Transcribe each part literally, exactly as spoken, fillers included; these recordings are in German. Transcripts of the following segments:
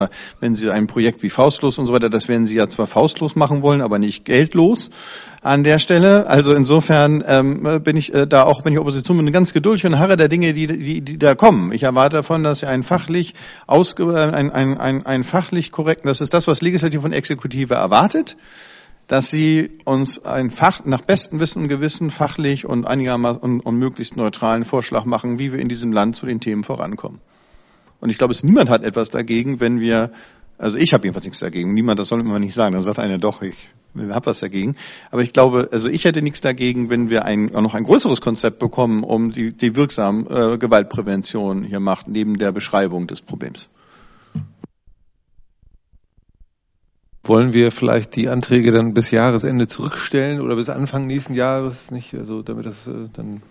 Wenn Sie ein Projekt wie Faustlos und so weiter, das werden Sie ja zwar faustlos machen wollen, aber nicht geldlos an der Stelle. Also insofern ähm, bin ich äh, da auch, wenn ich Opposition bin, ganz geduldig und harre der Dinge, die, die, die da kommen. Ich erwarte davon, dass Sie ein fachlich ausge, ein, ein, ein, ein fachlich korrekten, das ist das, was Legislative und Exekutive erwartet, dass Sie uns ein Fach nach bestem Wissen und Gewissen fachlich und einigermaßen und, und möglichst neutralen Vorschlag machen, wie wir in diesem Land zu den Themen vorankommen. Und ich glaube, es niemand hat etwas dagegen, wenn wir, also ich habe jedenfalls nichts dagegen, niemand, das soll immer nicht sagen, dann sagt einer doch, ich habe was dagegen. Aber ich glaube, also ich hätte nichts dagegen, wenn wir ein, noch ein größeres Konzept bekommen, um die, die wirksame äh, Gewaltprävention hier macht, neben der Beschreibung des Problems. Wollen wir vielleicht die Anträge dann bis Jahresende zurückstellen oder bis Anfang nächsten Jahres nicht, also damit das äh, dann...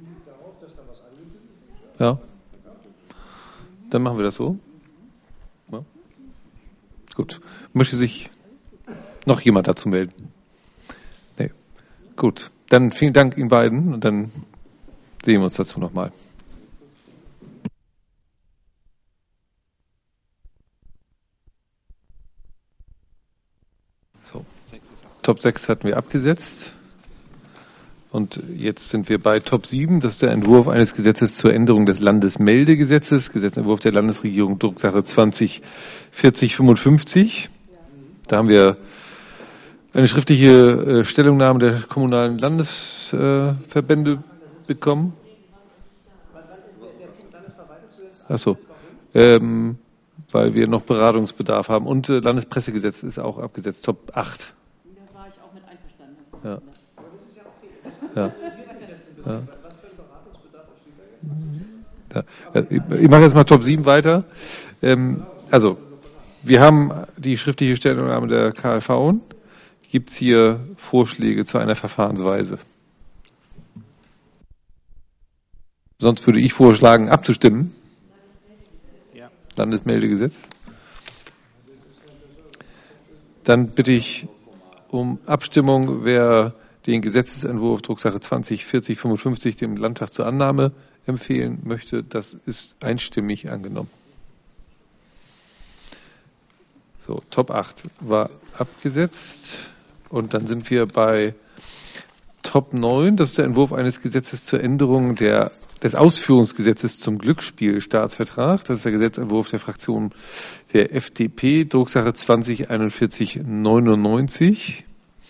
Ja. Dann machen wir das so. Ja. Gut. Möchte sich noch jemand dazu melden? Nee. Gut. Dann vielen Dank Ihnen beiden und dann sehen wir uns dazu nochmal. So. Top sechs hatten wir abgesetzt. Und jetzt sind wir bei Top sieben, das ist der Entwurf eines Gesetzes zur Änderung des Landesmeldegesetzes, Gesetzentwurf der Landesregierung, Drucksache zwanzig vierzig fünfundfünfzig. Da haben wir eine schriftliche äh, Stellungnahme der kommunalen Landesverbände äh, bekommen. Achso, ähm, weil wir noch Beratungsbedarf haben. Und äh, Landespressegesetz ist auch abgesetzt, Top acht. Da war ich auch mit einverstanden, Herr Ja. Vorsitzender. Ja. Ja. Ja. Ich mache jetzt mal Top sieben weiter. Ähm, also, wir haben die schriftliche Stellungnahme der K L V. Gibt es hier Vorschläge zu einer Verfahrensweise? Sonst würde ich vorschlagen, abzustimmen. Ja. Landesmeldegesetz. Dann bitte ich um Abstimmung, wer den Gesetzesentwurf Drucksache zwanzig vierzig fünfundfünfzig dem Landtag zur Annahme empfehlen möchte. Das ist einstimmig angenommen. So, Top acht war abgesetzt. Und dann sind wir bei Top neun. Das ist der Entwurf eines Gesetzes zur Änderung der, des Ausführungsgesetzes zum Glücksspielstaatsvertrag. Das ist der Gesetzentwurf der Fraktion der F D P, Drucksache zwanzig einundvierzig neunundneunzig.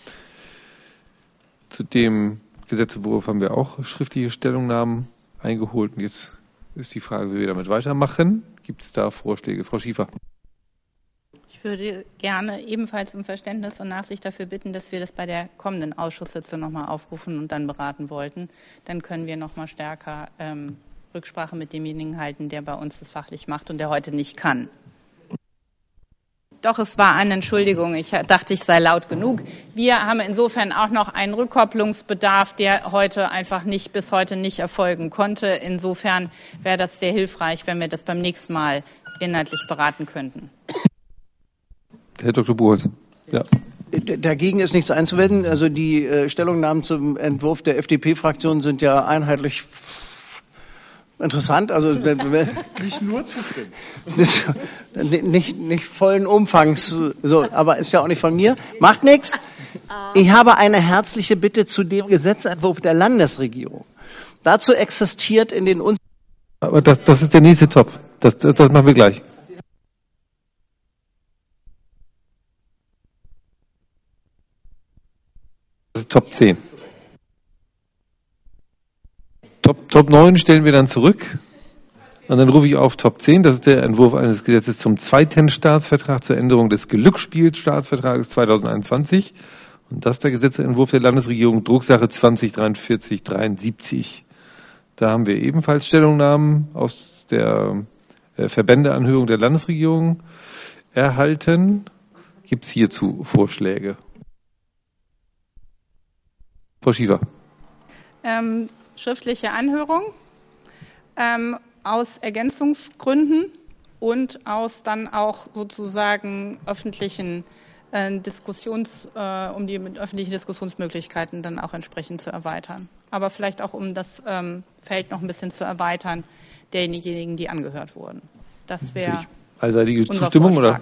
Zu dem Gesetzentwurf haben wir auch schriftliche Stellungnahmen eingeholt. Und jetzt ist die Frage, wie wir damit weitermachen. Gibt es da Vorschläge? Frau Schiefer. Ich würde gerne ebenfalls um Verständnis und Nachsicht dafür bitten, dass wir das bei der kommenden Ausschusssitzung nochmal aufrufen und dann beraten wollten. Dann können wir nochmal stärker ähm, Rücksprache mit demjenigen halten, der bei uns das fachlich macht und der heute nicht kann. Doch, es war eine Entschuldigung. Ich dachte, ich sei laut genug. Wir haben insofern auch noch einen Rückkopplungsbedarf, der heute einfach nicht, bis heute nicht erfolgen konnte. Insofern wäre das sehr hilfreich, wenn wir das beim nächsten Mal inhaltlich beraten könnten. Herr Doktor Buchholz. Ja. Dagegen ist nichts einzuwenden. Also die äh, Stellungnahmen zum Entwurf der F D P-Fraktion sind ja einheitlich interessant, also nicht nur zustimmen. Das, nicht, nicht vollen Umfangs, so, aber ist ja auch nicht von mir. Macht nichts. Ich habe eine herzliche Bitte zu dem Gesetzentwurf der Landesregierung. Dazu existiert in den Un Aber das, das ist der nächste Top. Das, das, das machen wir gleich. Das ist Top zehn. Top, Top neun stellen wir dann zurück. Und dann rufe ich auf Top zehn. Das ist der Entwurf eines Gesetzes zum zweiten Staatsvertrag zur Änderung des Glücksspielstaatsvertrages zweitausendeinundzwanzig. Und das ist der Gesetzentwurf der Landesregierung, Drucksache zwanzig dreiundvierzig dreiundsiebzig. Da haben wir ebenfalls Stellungnahmen aus der äh, Verbändeanhörung der Landesregierung erhalten. Gibt es hierzu Vorschläge? Frau Schiefer. Ähm, schriftliche Anhörung ähm, aus Ergänzungsgründen und aus dann auch sozusagen öffentlichen äh, Diskussions, äh, um die mit öffentlichen Diskussionsmöglichkeiten dann auch entsprechend zu erweitern. Aber vielleicht auch um das ähm, Feld noch ein bisschen zu erweitern, derjenigen, die angehört wurden. Das wäre Allseitige Unser Zustimmung Vorschlag. oder?